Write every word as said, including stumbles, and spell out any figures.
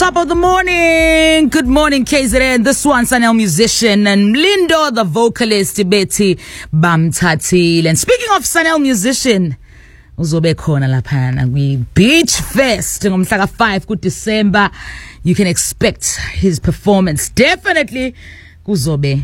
Top of the morning. Good morning, K Z N. This one, Sanel musician, and Lindo, the vocalist, Betty Bamtati. And speaking of Sanel musician, uzobe khona laphana we Beach Fest ngomhla five ku December. You can expect his performance definitely kuzobe